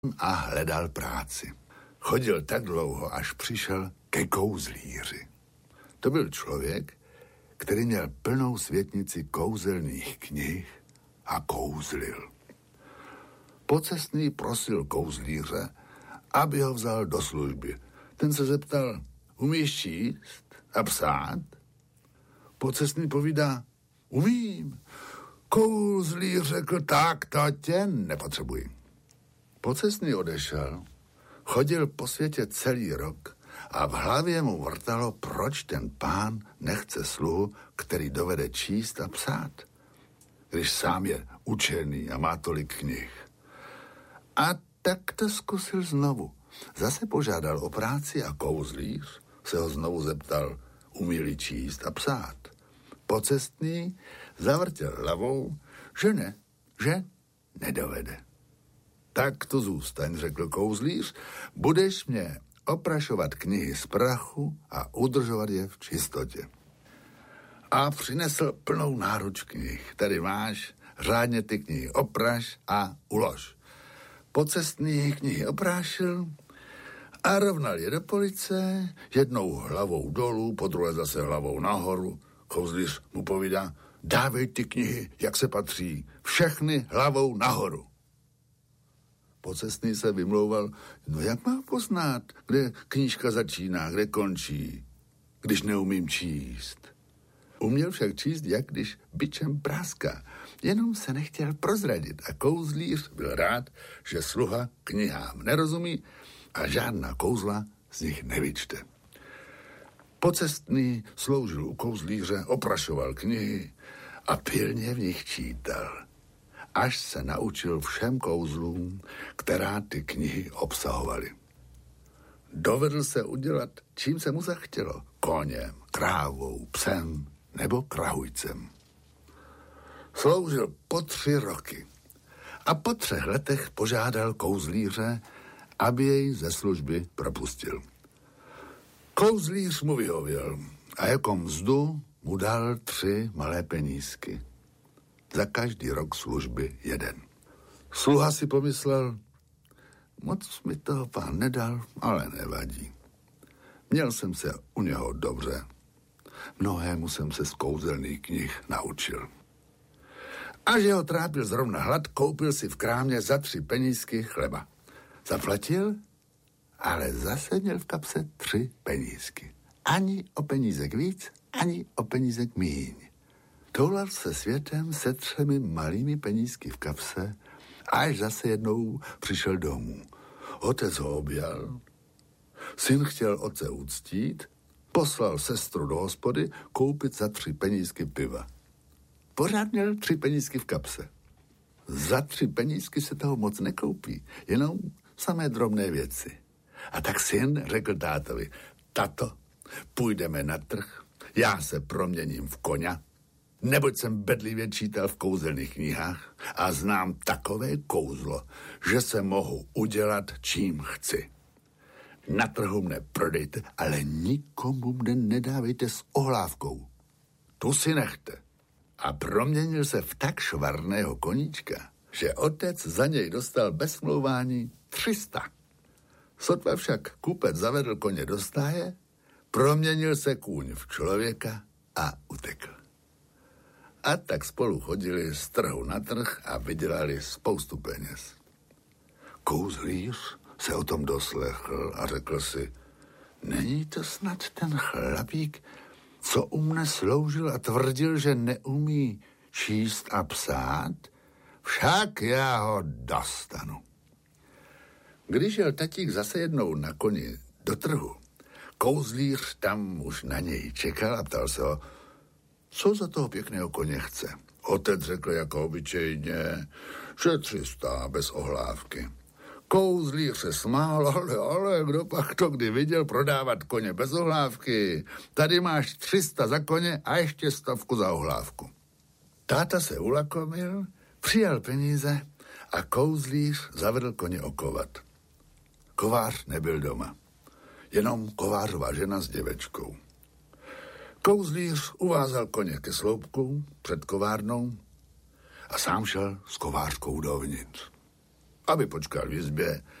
a hledal práci. Chodil tak dlouho, až přišel ke kouzlíři. To byl člověk, který měl plnou světnici kouzelných knih a kouzlil. Pocestný prosil kouzlíře, aby ho vzal do služby. Ten se zeptal, umíš číst a psát? Pocestný povídá, umím. Kouzlíř řekl, tak to tě nepotřebuji. Pocestný odešel, chodil po světě celý rok a v hlavě mu vrtalo, proč ten pán nechce sluhu, který dovede číst a psát, když sám je učený a má tolik knih. A tak to zkusil znovu. Zase požádal o práci a kouzlíř se ho znovu zeptal, umí-li číst a psát. Pocestný zavrtěl hlavou, že ne, že nedovede. Tak to zůstaň, řekl kouzlíř, budeš mě oprašovat knihy z prachu a udržovat je v čistotě. A přinesl plnou náruč knih. Tady máš, řádně ty knihy opraš a ulož. Pocestný knihy oprášil a rovnal je do police, jednou hlavou dolů, podruhé zase hlavou nahoru. Kouzlíř mu povídá, dávej ty knihy, jak se patří, všechny hlavou nahoru. Pocestný se vymlouval, no jak mám poznat, kde knížka začíná, kde končí, když neumím číst. Uměl však číst, jak když bičem práská, jenom se nechtěl prozradit a kouzlíř byl rád, že sluha knihám nerozumí a žádná kouzla z nich nevyčte. Pocestný sloužil u kouzlíře, oprašoval knihy a pilně v nich čítal, až se naučil všem kouzlům, která ty knihy obsahovaly. Dovedl se udělat, čím se mu zachtělo, koněm, krávou, psem nebo krahujcem. Sloužil po 3 roky a po 3 letech požádal kouzlíře, aby jej ze služby propustil. Kouzlíř mu vyhověl a jako mzdu mu dal 3 malé penízky. Za každý rok služby 1. Sluha si pomyslel, moc mi toho pán nedal, ale nevadí. Měl jsem se u něho dobře. Mnohému jsem se z kouzelných knih naučil. A že ho trápil zrovna hlad, koupil si v krámě za 3 penízky chleba. Zaplatil, ale zase měl v kapse 3 penízky. Ani o penízek víc, ani o penízek míň. Toulal se světem se 3 malými penízky v kapse, až zase jednou přišel domů. Otec ho objal, syn chtěl otce uctít, poslal sestru do hospody koupit za 3 penízky piva. Pořád měl 3 penízky v kapse. Za 3 penízky se toho moc nekoupí, jenom samé drobné věci. A tak syn řekl tátovi, tato, půjdeme na trh, já se proměním v koně, neboť jsem bedlivě čítal v kouzelných knihách a znám takové kouzlo, že se mohu udělat, čím chci. Na trhu mne prodejte, ale nikomu mne nedávejte s ohlávkou. Tu si nechte. A proměnil se v tak švarného koníčka, že otec za něj dostal bez smlouvání 300. Sotva však kupec zavedl koně do stáje, proměnil se kůň v člověka a utekl. A tak spolu chodili z trhu na trh a vydělali spoustu peněz. Kouzlíř se o tom doslechl a řekl si, není to snad ten chlapík, co u mne sloužil a tvrdil, že neumí číst a psát? Však já ho dostanu. Když jel tatík zase jednou na koni do trhu, kouzlíř tam už na něj čekal a ptal se ho, co za toho pěkného koně chce. Otec řekl jako obyčejně, že 300 bez ohlávky. Kouzlíř se smál, ale kdo pak to kdy viděl prodávat koně bez ohlávky? Tady máš 300 za koně a ještě 100 za ohlávku. Táta se ulakomil, přijal peníze a kouzlíř zavedl koně okovat. Kovář nebyl doma, jenom kovářová žena s děvečkou. Kouzlíř uvázal koně ke sloupku před kovárnou a sám šel s kovářkou dovnitř. aby počkal v jizbě,